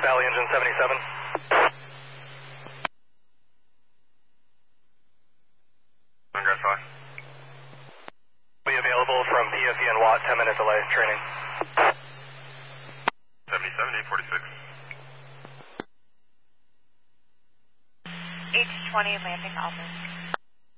Valley Engine 77. Congress High. Be available from PSE and Watt, 10 minute delay, training. 77, 846. H20 landing Alpha.